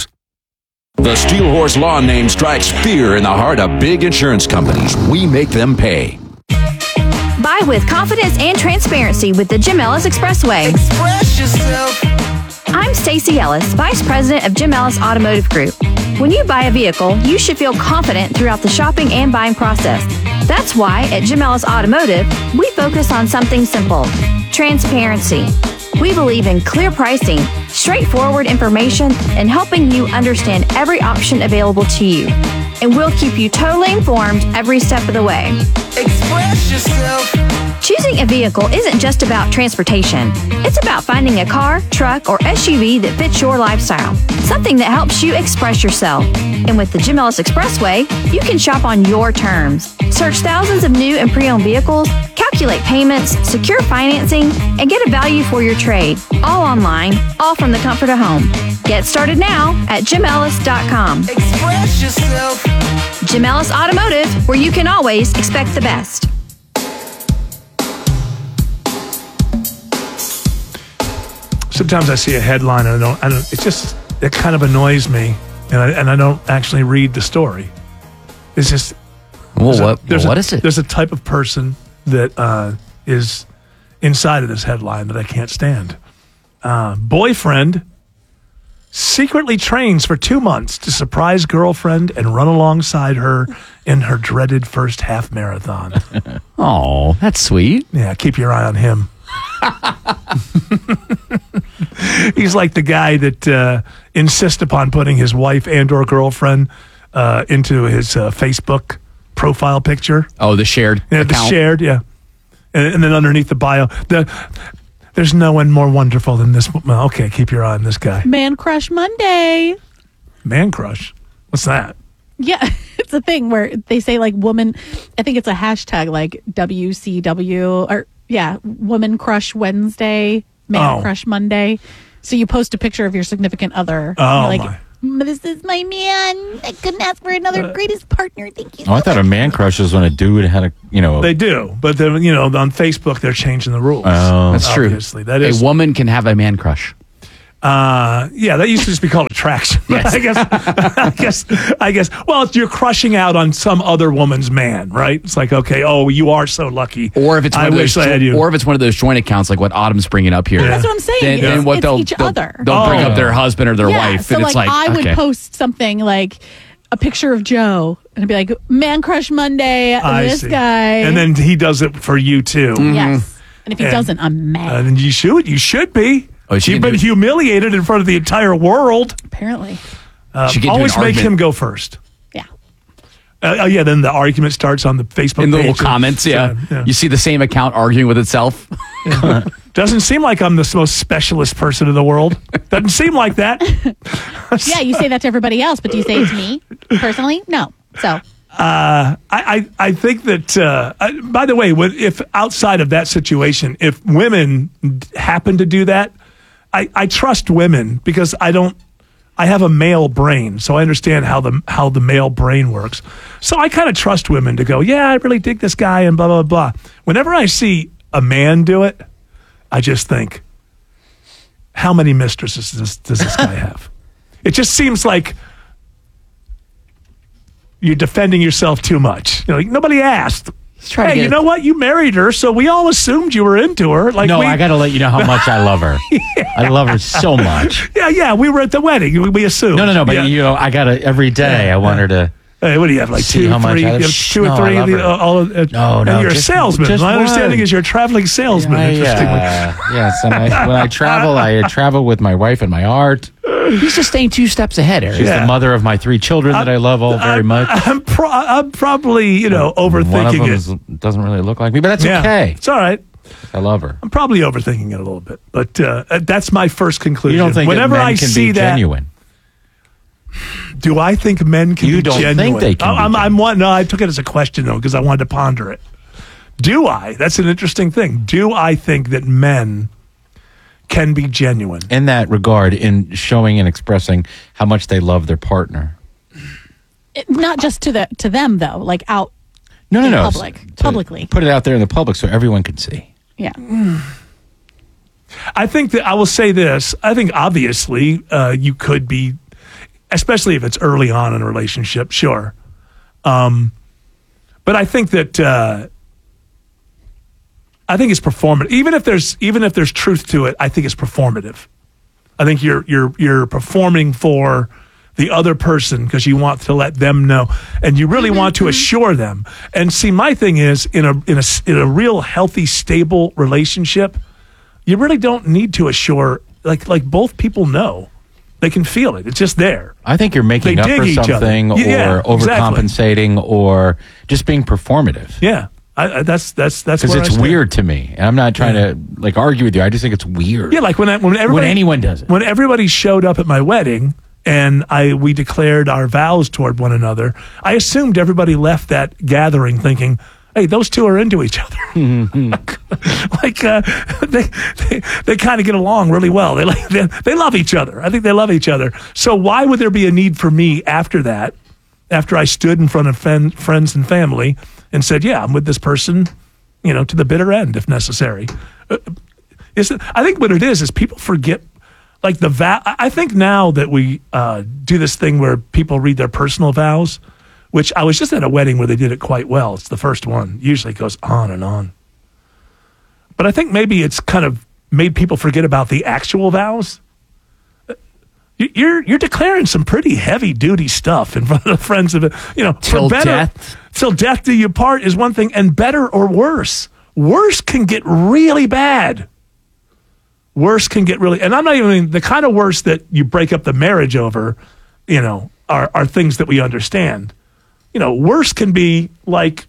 The Steel Horse Lawn name strikes fear in the heart of big insurance companies. We make them pay. Buy with confidence and transparency with the Jim Ellis Expressway. Express yourself. I'm Stacey Ellis, Vice President of Jim Ellis Automotive Group. When you buy a vehicle, you should feel confident throughout the shopping and buying process. That's why at Jim Ellis Automotive, we focus on something simple: transparency. We believe in clear pricing, straightforward information, and helping you understand every option available to you. And we'll keep you totally informed every step of the way. Express yourself. Choosing a vehicle isn't just about transportation. It's about finding a car, truck, or SUV that fits your lifestyle. Something that helps you express yourself. And with the Jim Ellis Expressway, you can shop on your terms. Search thousands of new and pre-owned vehicles, calculate payments, secure financing, and get a value for your trade. All online, all from the comfort of home. Get started now at JimEllis.com. Express yourself. Jim Ellis Automotive, where you can always expect the best. Sometimes I see a headline and it kind of annoys me, and I don't actually read the story. It's just, what is it? There's a type of person that is inside of this headline that I can't stand. Boyfriend secretly trains for 2 months to surprise girlfriend and run alongside her in her dreaded first half marathon. Oh, that's sweet. Yeah, keep your eye on him. He's like the guy that insists upon putting his wife and or girlfriend into his Facebook profile picture. Oh, the shared the account. shared, yeah. And then underneath the bio, there's no one more wonderful than this. Well, okay, keep your eye on this guy. Man Crush Monday. Man crush? What's that? Yeah, it's a thing where they say like woman, I think it's a hashtag like WCW or Woman Crush Wednesday, Man Crush Monday. So you post a picture of your significant other. Oh, you're like, this is my man. I couldn't ask for another greatest partner. Thank you. Oh, I thought a man crush was when a dude had a, They do, but then, on Facebook they're changing the rules. Oh, that's true. Obviously, that is a woman can have a man crush. That used to just be called attraction. Yes. I guess. Well, you're crushing out on some other woman's man, right? It's like, okay, you are so lucky. Or if it's I wish I had you. Or if it's one of those joint accounts, like what Autumn's bringing up here. That's what I'm saying. Then what it's each other. They'll bring up their husband or their wife, so and it's like I would okay. post something like a picture of Joe, and I'd be like, Man Crush Monday, this see. guy, and then he does it for you too. yes. And if he doesn't, I'm mad. And you should be. Oh, You've been humiliated in front of the entire world. Apparently. Always make him go first. Yeah. Then the argument starts on the Facebook in the page. little comments, You see the same account arguing with itself. Doesn't seem like I'm the most specialist person in the world. Doesn't seem like that. Yeah, you say that to everybody else, but do you say it to me personally? No. So. I think that, by the way, if outside of that situation, if women happen to do that, I trust women because I have a male brain, so I understand how the male brain works. So I kind of trust women to go, yeah, I really dig this guy and blah, blah, blah. Whenever I see a man do it, I just think, how many mistresses does this guy have? It just seems like you're defending yourself too much. Nobody asked. Hey, you know what? You married her, so we all assumed you were into her. I got to let you know how much I love her. I love her so much. Yeah. We were at the wedding. We assumed. No. But I got to every day. I want her to. Hey, what do you have? Like two or three? No, you're a salesman. My understanding is you're a traveling salesman. Interestingly. Yes. And when I travel with my wife and my art. He's just staying 2 steps ahead, Eric. She's the mother of my 3 children that I love all very much. I'm probably, overthinking one of it. them doesn't really look like me, but that's okay. It's all right. I love her. I'm probably overthinking it a little bit, but that's my first conclusion. You don't think whenever that men I can see be that, genuine? Do I think men can be genuine? You don't think they can No, I took it as a question, though, because I wanted to ponder it. Do I? That's an interesting thing. Do I think that men can be genuine? In that regard, in showing and expressing how much they love their partner. Not just to them, though, like out in publicly. Put it out there in the public so everyone can see. Yeah. I think that I will say this. I think obviously you could be, especially if it's early on in a relationship, sure. But I think that I think it's performative. Even if there's truth to it, I think it's performative. I think you're performing for the other person because you want to let them know, and you really want to assure them. And see, my thing is in a real healthy, stable relationship, you really don't need to assure. Like both people know, they can feel it. It's just there. I think you're making up for something, or overcompensating, or just being performative. Yeah. That's because it's weird to me, and I'm not trying to argue with you. I just think it's weird. Yeah, like when anyone does it. When everybody showed up at my wedding and we declared our vows toward one another, I assumed everybody left that gathering thinking, "Hey, those two are into each other." They kind of get along really well. They love each other. I think they love each other. So why would there be a need for me after that? After I stood in front of friends and family and said, yeah, I'm with this person, to the bitter end if necessary. I think what it is people forget, like the vow. I think now that we do this thing where people read their personal vows, which I was just at a wedding where they did it quite well. It's the first one. Usually it goes on and on. But I think maybe it's kind of made people forget about the actual vows. You're declaring some pretty heavy duty stuff in front of the friends of it. Till death. Till death do you part is one thing, and better or worse. Worse can get really bad. Worse can get really, and I'm not even the kind of worse that you break up the marriage over. Are things that we understand. worse can be like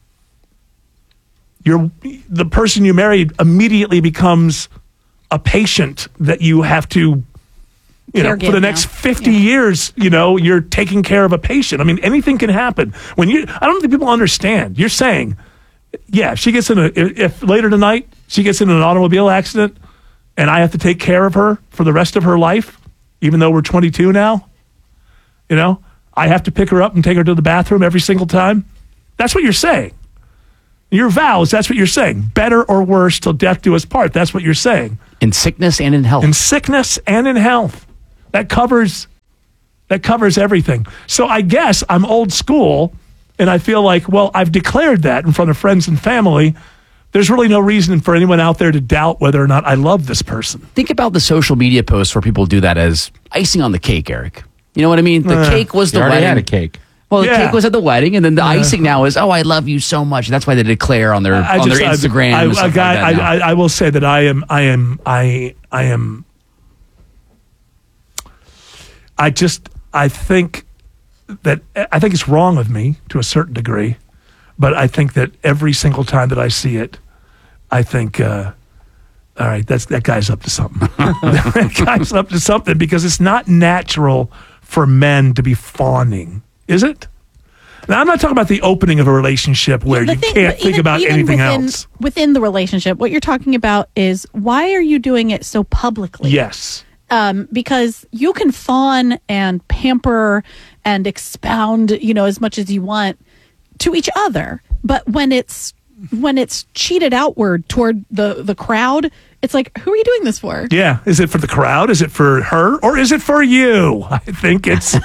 the person you married immediately becomes a patient that you have to, for the next 50 years, you're taking care of a patient. I mean, anything can happen. I don't think people understand. You're saying, she gets if later tonight she gets in an automobile accident and I have to take care of her for the rest of her life, even though we're 22 now, I have to pick her up and take her to the bathroom every single time. That's what you're saying. Your vows, that's what you're saying. Better or worse till death do us part. That's what you're saying. In sickness and in health. In sickness and in health. That covers everything. So I guess I'm old school, and I feel like, I've declared that in front of friends and family. There's really no reason for anyone out there to doubt whether or not I love this person. Think about the social media posts where people do that as icing on the cake, Eric. You know what I mean? The cake was the wedding. Had a cake. Well, the cake was at the wedding, and then the icing now is, I love you so much. That's why they declare on their Instagram. I will say that I think it's wrong of me to a certain degree, but I think that every single time that I see it, I think, all right, that guy's up to something. That guy's up to something, because it's not natural for men to be fawning, is it? Now, I'm not talking about the opening of a relationship where you can't think about anything else. Within the relationship, what you're talking about is, why are you doing it so publicly? Yes. Because you can fawn and pamper and expound, as much as you want to each other. But when it's cheated outward toward the crowd, it's like, who are you doing this for? Yeah. Is it for the crowd? Is it for her? Or is it for you? I think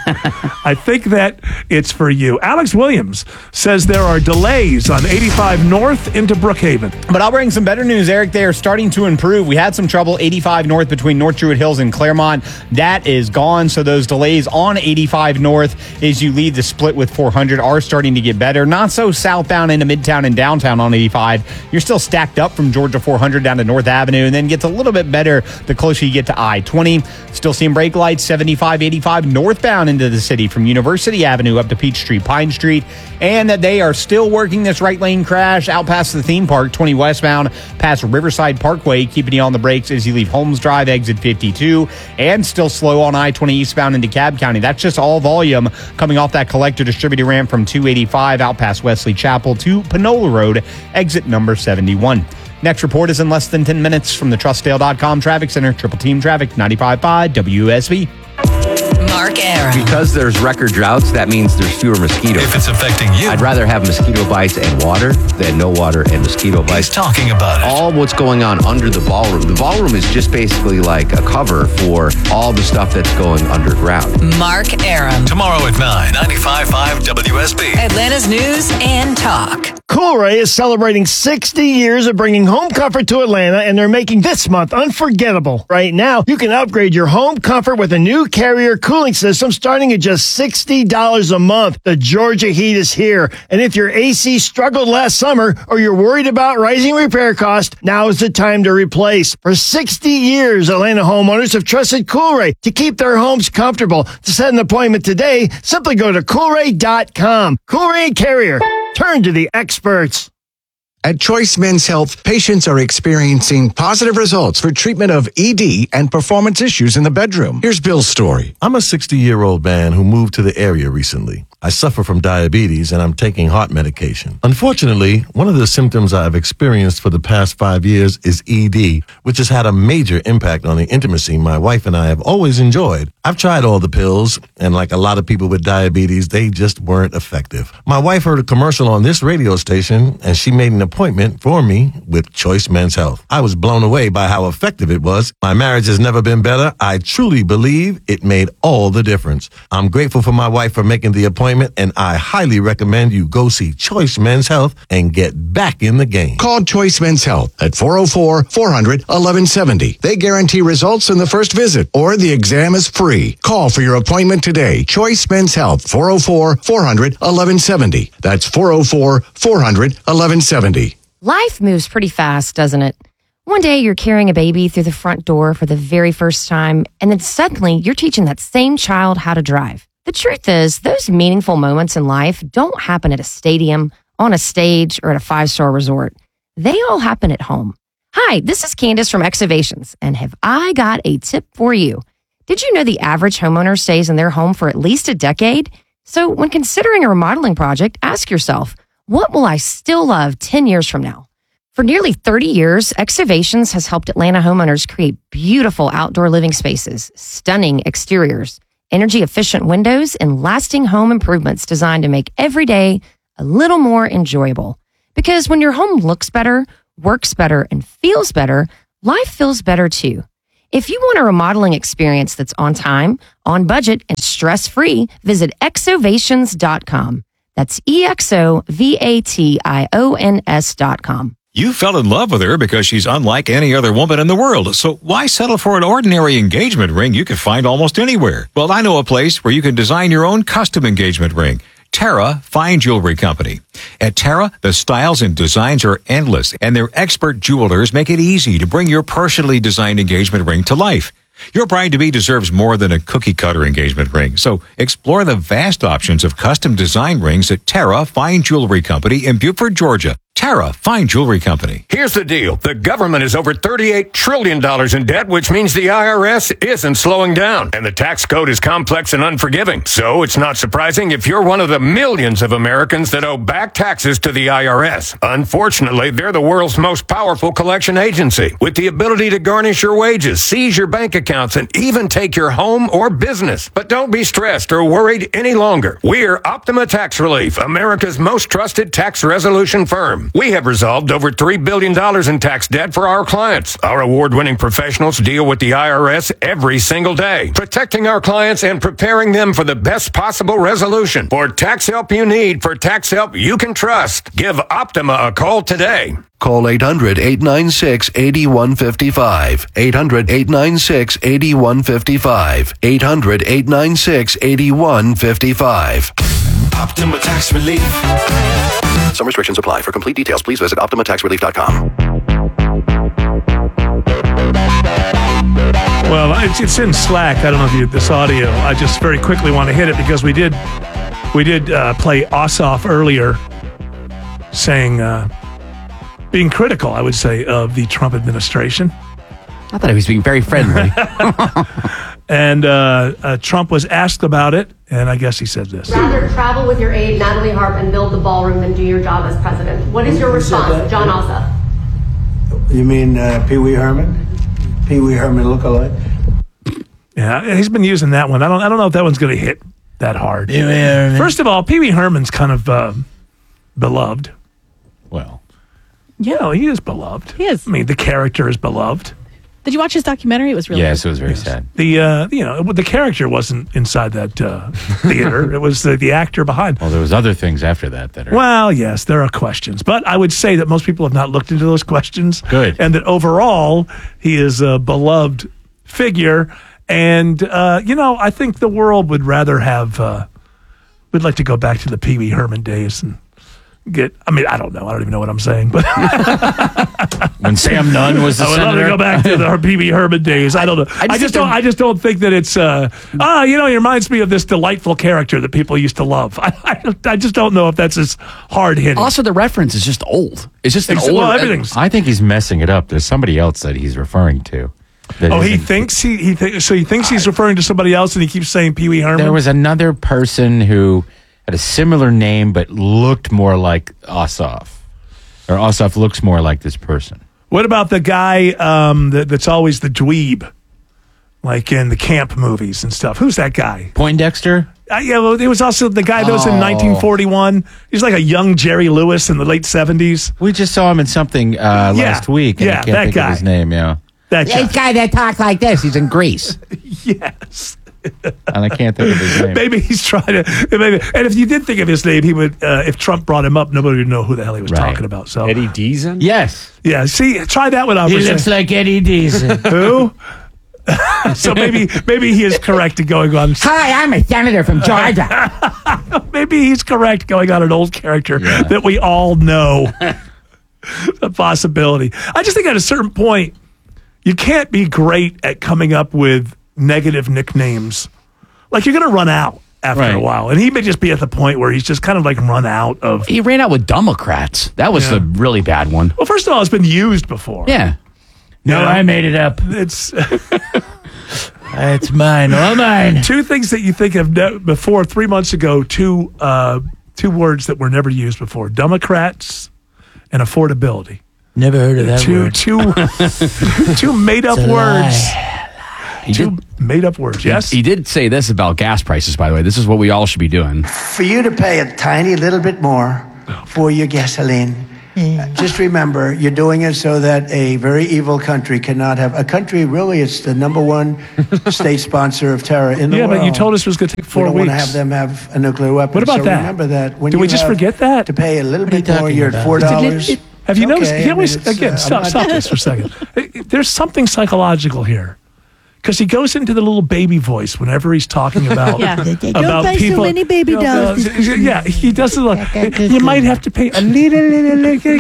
that it's for you. Alex Williams says there are delays on 85 North into Brookhaven. But I'll bring some better news, Eric. They are starting to improve. We had some trouble 85 North between North Druid Hills and Claremont. That is gone. So those delays on 85 North as you leave the split with 400 are starting to get better. Not so southbound into Midtown and downtown on 85. You're still stacked up from Georgia 400 down to North Avenue, and then gets a little bit better the closer you get to I-20. Still seeing brake lights 75, 85 northbound into the city from University Avenue up to Peachtree, Pine Street, and that they are still working this right lane crash out past the theme park, 20 westbound, past Riverside Parkway, keeping you on the brakes as you leave Holmes Drive, exit 52, and still slow on I-20 eastbound into Cobb County. That's just all volume coming off that collector distributor ramp from 285 out past Wesley Chapel to Panola Road, exit number 71. Next report is in less than 10 minutes from the TrustDale.com Traffic Center. Triple Team Traffic, 95.5 WSB. Mark Arum. Because there's record droughts, that means there's fewer mosquitoes. If it's affecting you, I'd rather have mosquito bites and water than no water and mosquito bites. He's talking about it. All what's going on under the ballroom. The ballroom is just basically like a cover for all the stuff that's going underground. Mark Arum. Tomorrow at 9, 95.5 WSB. Atlanta's News and Talk. Coolray is celebrating 60 years of bringing home comfort to Atlanta, and they're making this month unforgettable. Right now, you can upgrade your home comfort with a new Carrier cooling system starting at just $60 a month. The Georgia heat is here, and if your AC struggled last summer or you're worried about rising repair costs, now is the time to replace. For 60 years, Atlanta homeowners have trusted Coolray to keep their homes comfortable. To set an appointment today, simply go to Coolray.com. Coolray and Carrier. Turn to the experts. At Choice Men's Health, patients are experiencing positive results for treatment of ED and performance issues in the bedroom. Here's Bill's story. I'm a 60-year-old man who moved to the area recently. I suffer from diabetes and I'm taking heart medication. Unfortunately, one of the symptoms I've experienced for the past 5 years is ED, which has had a major impact on the intimacy my wife and I have always enjoyed. I've tried all the pills, and like a lot of people with diabetes, they just weren't effective. My wife heard a commercial on this radio station, and she made an appointment for me with Choice Men's Health. I was blown away by how effective it was. My marriage has never been better. I truly believe it made all the difference. I'm grateful for my wife for making the appointment, and I highly recommend you go see Choice Men's Health and get back in the game. Call Choice Men's Health at 404-400-1170. They guarantee results in the first visit, or the exam is free. Call for your appointment today. Choice Men's Health, 404-400-1170. That's 404-400-1170. Life moves pretty fast, doesn't it? One day you're carrying a baby through the front door for the very first time, and then suddenly you're teaching that same child how to drive. The truth is, those meaningful moments in life don't happen at a stadium, on a stage, or at a 5-star resort. They all happen at home. Hi, this is Candace from Excavations, and have I got a tip for you? Did you know the average homeowner stays in their home for at least a decade? So when considering a remodeling project, ask yourself, what will I still love 10 years from now? For nearly 30 years, Excavations has helped Atlanta homeowners create beautiful outdoor living spaces, stunning exteriors, energy-efficient windows, and lasting home improvements designed to make every day a little more enjoyable. Because when your home looks better, works better, and feels better, life feels better too. If you want a remodeling experience that's on time, on budget, and stress-free, visit exovations.com. That's EXOVATIONS.com. You fell in love with her because she's unlike any other woman in the world. So why settle for an ordinary engagement ring you can find almost anywhere? Well, I know a place where you can design your own custom engagement ring. Terra Fine Jewelry Company. At Terra, the styles and designs are endless, and their expert jewelers make it easy to bring your personally designed engagement ring to life. Your bride-to-be deserves more than a cookie-cutter engagement ring, so explore the vast options of custom design rings at Terra Fine Jewelry Company in Beaufort, Georgia. Terra Fine Jewelry Company. Here's the deal. The government is over $38 trillion in debt, which means the IRS isn't slowing down. And the tax code is complex and unforgiving. So it's not surprising if you're one of the millions of Americans that owe back taxes to the IRS. Unfortunately, they're the world's most powerful collection agency, with the ability to garnish your wages, seize your bank accounts, and even take your home or business. But don't be stressed or worried any longer. We're Optima Tax Relief, America's most trusted tax resolution firm. We have resolved over $3 billion in tax debt for our clients. Our award-winning professionals deal with the IRS every single day, protecting our clients and preparing them for the best possible resolution. For tax help you need, for tax help you can trust, give Optima a call today. Call 800-896-8155. 800-896-8155. 800-896-8155. Optima Tax Relief. Some restrictions apply. For complete details, please visit OptimaTaxRelief.com. Well, it's in Slack. I don't know if you get this audio. I just very quickly want to hit it because we did play Ossoff earlier, saying being critical, I would say, of the Trump administration. I thought he was being very friendly. And Trump was asked about it, and I guess he said this. Rather travel with your aide, Natalie Harp, and build the ballroom than do your job as president. What is your response, John Ossoff? You mean Pee Wee Herman? Pee Wee Herman look-alike? Yeah, he's been using that one. I don't know if that one's going to hit that hard. First of all, Pee Wee Herman's kind of beloved. Well, yeah, he is beloved. He is. I mean, the character is beloved. Did you watch his documentary? It was really yes, good. it was very sad. The character wasn't inside that theater. It was the actor behind. Well, there was other things after that that are. Well, yes, there are questions, but I would say that most people have not looked into those questions. Good. And that overall, he is a beloved figure. And I think the world would rather have. We'd like to go back to the Pee Wee Herman days and I don't know. I don't even know what I'm saying, but when Sam Nunn was the I would senator. love to go back to the Pee Wee Herman days. I don't know. I just don't think that it's. He reminds me of this delightful character that people used to love. I just don't know if that's as hard hitting. Also, the reference is just old. It's just an older. Well, everything's. I think he's messing it up. There's somebody else that he's referring to. He thinks he thinks he's referring to somebody else, and he keeps saying Pee Wee Herman. There was another person who had a similar name but looked more like Ossoff. Or Ossoff looks more like this person. What about the guy that's always the dweeb, like in the camp movies and stuff? Who's that guy? Poindexter? It was also the guy that was in 1941. He's like a young Jerry Lewis in the late 70s. We just saw him in something last week, and I can't think of his name, That guy that talked like this, he's in Greece. Yes. And I can't think of his name. Maybe he's trying to. And if you did think of his name, he would. If Trump brought him up, nobody would know who the hell he was talking about. So Eddie Deason? Yes. Yeah. See, try that one out. He looks like Eddie Deason. Who? So maybe he is correct in going on. Hi, I'm a senator from Georgia. Maybe he's correct going on an old character that we all know. A possibility. I just think at a certain point, you can't be great at coming up with negative nicknames. Like, you're going to run out. after a while. And he may just be at the point where he's just kind of like run out of. He ran out with Democrats. That was the really bad one. Well, first of all, it's been used before. Yeah. No, I made it up. It's it's mine, all mine. Two things that you think of before 3 months ago. Two words that were never used before: Democrats and affordability. Never heard of that word. Two made up words. Made up words. Yes. He did say this about gas prices. By the way, this is what we all should be doing. For you to pay a tiny little bit more for your gasoline, just remember, you're doing it so that a very evil country cannot have a country. Really, it's the number one state sponsor of terror in the world. Yeah, but you told us it was going to take 4 weeks. We don't want to have them have a nuclear weapon. What about so that? Remember that. When Did we just forget that? To pay a little bit more, you're at $4. Have you noticed? Okay, Can we, again, stop this for a second. There's something psychological here. Because he goes into the little baby voice whenever he's talking about Don't about buy people. so many baby dolls. Yeah, he does it like you might have to pay a little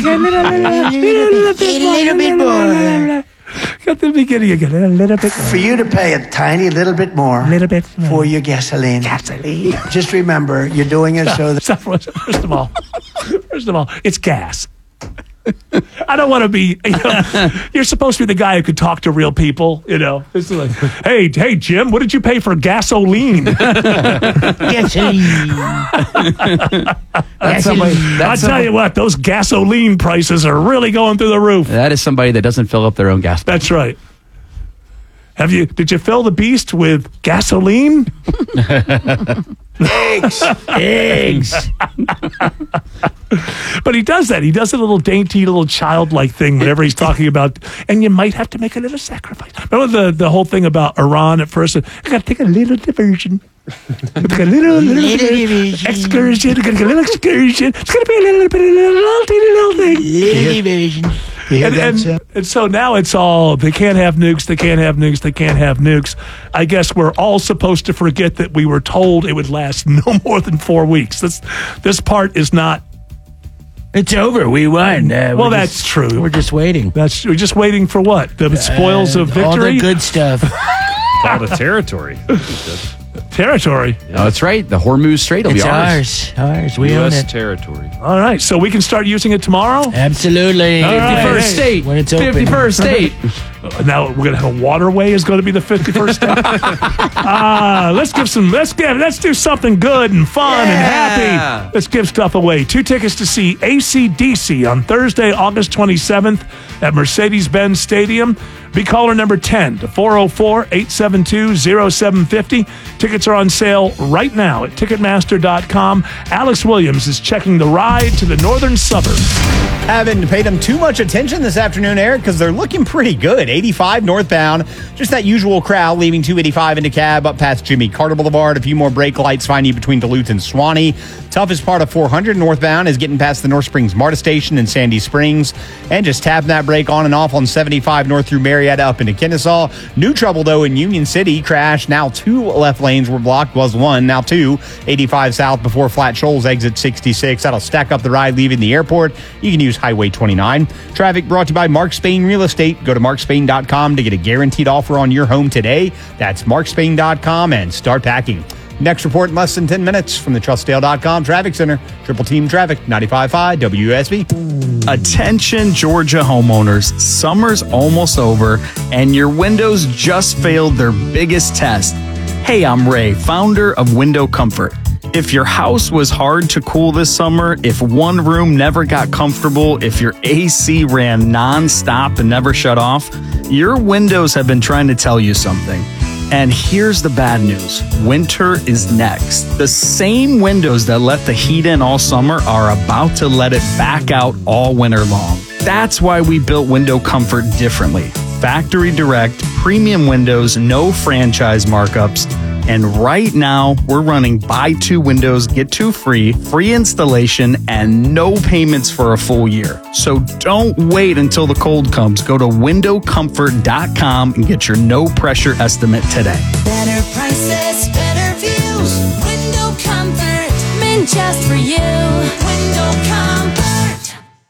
bit more. At the beginning again, a little bit more. For you to pay a tiny little bit more for your gasoline. Just remember, you're doing it so that. First of all, it's gas. I don't want to be, you're supposed to be the guy who could talk to real people, It's like, hey, Jim, what did you pay for gasoline? I'll tell you what, those gasoline prices are really going through the roof. That is somebody that doesn't fill up their own gas. That's right. Did you fill the beast with gasoline? Eggs. But he does that. He does a little dainty, little childlike thing whenever he's talking about, and you might have to make a little sacrifice. Remember the whole thing about Iran at first? I got to take a little diversion. Take a little excursion. I got to take a little excursion. It's going to be a little thing. Little diversion. And so now it's all, they can't have nukes, they can't have nukes, they can't have nukes. I guess we're all supposed to forget that we were told it would last no more than 4 weeks. This part is not. It's over. We won. That's true. We're just waiting. We're just waiting for what? The spoils of victory? All the good stuff. All the territory. Territory. Oh, that's right. The Hormuz Strait will be ours. Ours. We own it. territory. All right. So we can start using it tomorrow? Absolutely. 51st state. When it's open. 51st state. Now we're going to have a waterway is going to be the 51st state. Let's do something good and fun and happy. Let's give stuff away. 2 tickets to see AC/DC on Thursday, August 27th at Mercedes-Benz Stadium. Be caller number 10 to 404-872-0750. Tickets are on sale right now at Ticketmaster.com. Alex Williams is checking the ride to the northern suburbs. Haven't paid them too much attention this afternoon, Eric, because they're looking pretty good. 85 northbound, just that usual crowd leaving 285 into Cab up past Jimmy Carter Boulevard. A few more brake lights find you between Duluth and Swanee. Toughest part of 400 northbound is getting past the North Springs MARTA station in Sandy Springs, and just tapping that brake on and off on 75 north through Marietta up into Kennesaw. New trouble, though, in Union City. Crash. Now 2 left lanes were blocked. Was 1. Now 2. 85 south before Flat Shoals exit 66. That'll stack up the ride leaving the airport. You can use Highway 29. Traffic brought to you by Mark Spain Real Estate. Go to markspain.com to get a guaranteed offer on your home today. That's markspain.com and start packing. Next report in less than 10 minutes from the TrustDale.com Traffic Center. Triple Team Traffic, 95.5 WSB. Attention Georgia homeowners, summer's almost over and your windows just failed their biggest test. Hey, I'm Ray, founder of Window Comfort. If your house was hard to cool this summer, if one room never got comfortable, if your AC ran nonstop and never shut off, your windows have been trying to tell you something. And here's the bad news. Winter is next. The same windows that let the heat in all summer are about to let it back out all winter long. That's why we built Window Comfort differently. Factory direct, premium windows, no franchise markups. And right now, we're running buy 2 windows, get 2 free, free installation, and no payments for a full year. So don't wait until the cold comes. Go to windowcomfort.com and get your no-pressure estimate today. Better prices, better views. Window Comfort, meant just for you. Window Comfort.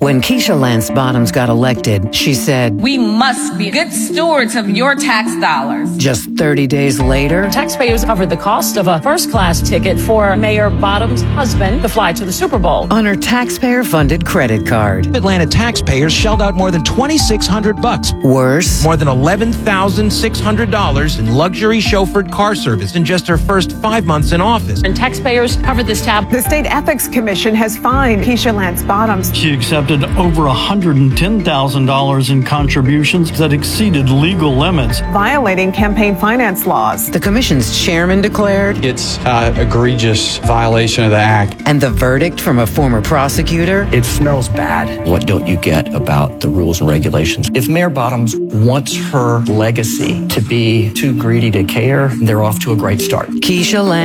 When Keisha Lance Bottoms got elected, she said, "We must be good stewards of your tax dollars." Just 30 days later, taxpayers covered the cost of a first-class ticket for Mayor Bottoms' husband to fly to the Super Bowl on her taxpayer-funded credit card. Atlanta taxpayers shelled out more than $2,600. Worse, more than $11,600 in luxury chauffeured car service in just her first 5 months in office. And taxpayers covered this tab. The State Ethics Commission has fined Keisha Lance Bottoms. She accepted over $110,000 in contributions that exceeded legal limits, violating campaign finance laws. The commission's chairman declared it's an egregious violation of the act. And the verdict from a former prosecutor? It smells bad. What don't you get about the rules and regulations? If Mayor Bottoms wants her legacy to be too greedy to care, they're off to a great start. Keisha Lance